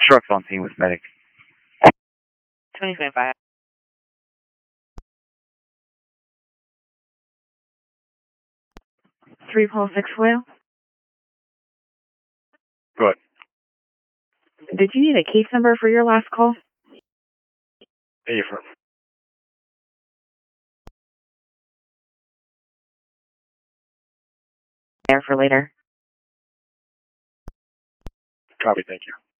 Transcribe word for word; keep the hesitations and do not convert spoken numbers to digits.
Truck's on scene with medic. twenty twenty-five. Three Paul Six Whale. Go ahead. Did you need a case number for your last call? Hey, for There for later. copy. Thank you.